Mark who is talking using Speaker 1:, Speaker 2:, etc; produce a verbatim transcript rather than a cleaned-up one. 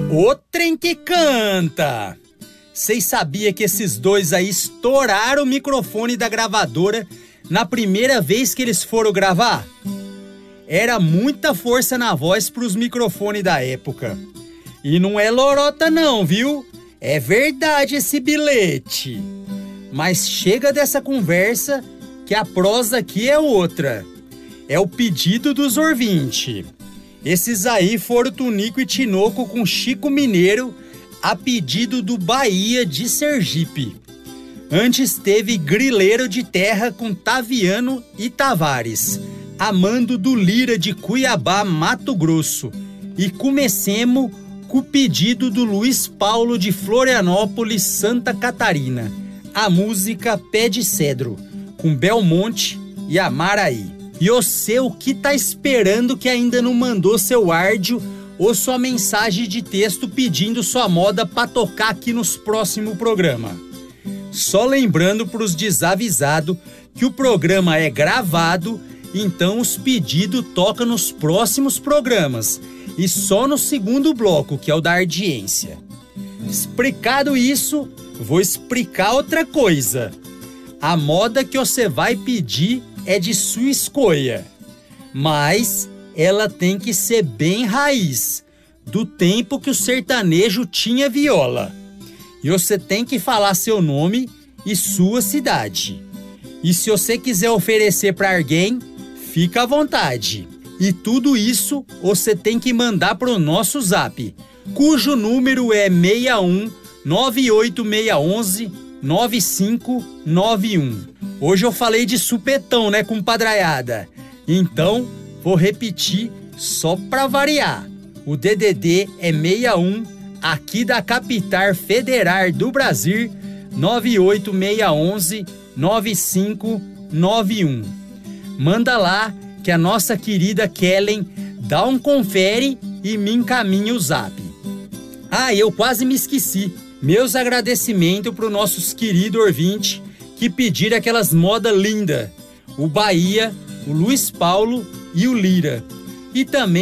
Speaker 1: O trem que canta! Vocês sabiam que esses dois aí estouraram o microfone da gravadora na primeira vez que eles foram gravar? Era muita força na voz pros microfones da época. E não é lorota não, viu? É verdade esse bilhete. Mas chega dessa conversa que a prosa aqui é outra. É o pedido dos ouvintes. Esses aí foram Tunico e Tinoco com Chico Mineiro a pedido do Bahia de Sergipe. Antes teve Grileiro de Terra com Taviano e Tavares, Amando do Lira de Cuiabá, Mato Grosso. E comecemos com o pedido do Luiz Paulo de Florianópolis, Santa Catarina. A música Pé de Cedro, com Belmonte e Amaraí. E você o que tá esperando que ainda não mandou seu áudio ou sua mensagem de texto pedindo sua moda pra tocar aqui nos próximos programas? Só lembrando pros desavisados que o programa é gravado, então os pedidos tocam nos próximos programas e só no segundo bloco, que é o da audiência. Explicado isso, vou explicar outra coisa. A moda que você vai pedir é de sua escolha, mas ela tem que ser bem raiz, do tempo que o sertanejo tinha viola. E você tem que falar seu nome e sua cidade. E se você quiser oferecer para alguém, fica à vontade. E tudo isso você tem que mandar pro nosso zap, cujo número é seis um nove oito seis um um nove cinco nove um. Hoje eu falei de supetão, né, compadraiada? Então, vou repetir só pra variar. O D D D é seis um, aqui da capital federal do Brasil, nove oito seis um um nove cinco nove um. Manda lá que a nossa querida Kellen dá um confere e me encaminha o zap. Ah, eu quase me esqueci. Meus agradecimentos para os nossos queridos ouvintes que pediram aquelas modas lindas. O Bahia, o Luiz Paulo e o Lira. E também